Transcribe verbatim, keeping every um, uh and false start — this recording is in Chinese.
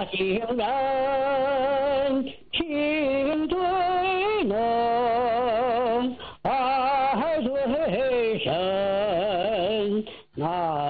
行人心最浓，爱最深。那